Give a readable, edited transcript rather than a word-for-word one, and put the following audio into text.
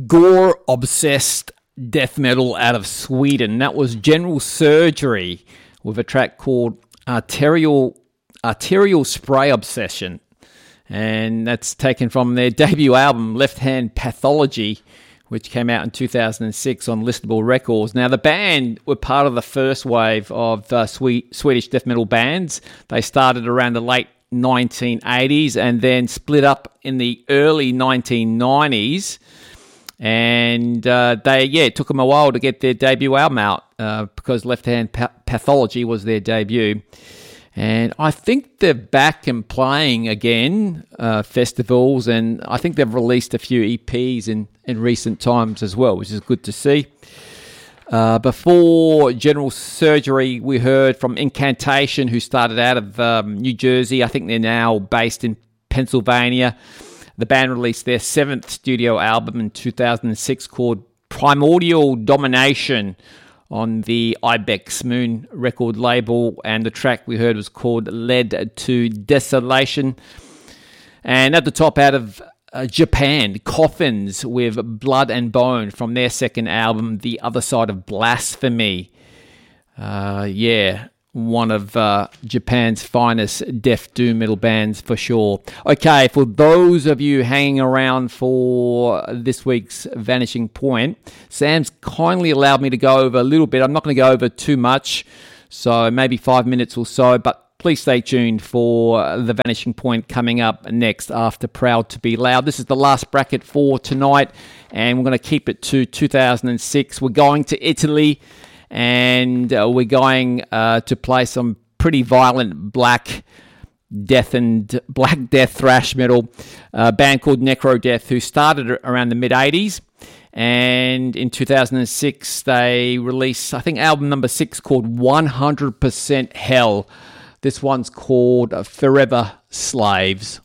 gore-obsessed death metal out of Sweden. That was General Surgery with a track called Arterial Spray Obsession. And that's taken from their debut album, Left Hand Pathology, which came out in 2006 on Listable Records. Now, the band were part of the first wave of Swedish death metal bands. They started around the late 1980s and then split up in the early 1990s. And it took them a while to get their debut album out because Left Hand Pathology was their debut. And I think they're back and playing again, festivals, and I think they've released a few EPs in recent times as well, which is good to see. Before General Surgery, we heard from Incantation, who started out of New Jersey. I think they're now based in Pennsylvania. The band released their 7th studio album in 2006 called Primordial Domination on the Ibex Moon record label, and the track we heard was called Led to Desolation. And at the top, out of Japan, Coffins with Blood and Bone from their second album, The Other Side of Blasphemy. One of Japan's finest death doom metal bands for sure. Okay, for those of you hanging around for this week's Vanishing Point, Sam's kindly allowed me to go over a little bit. I'm not going to go over too much, so maybe 5 minutes or so, but please stay tuned for the Vanishing Point coming up next after Proud to Be Loud. This is the last bracket for tonight, and we're going to keep it to 2006. We're going to Italy, and we're going to play some pretty violent black death thrash metal. A band called Necrodeath, who started around the mid-80s. And in 2006, they released, I think, album number 6 called 100% Hell. This one's called Forever Slaves.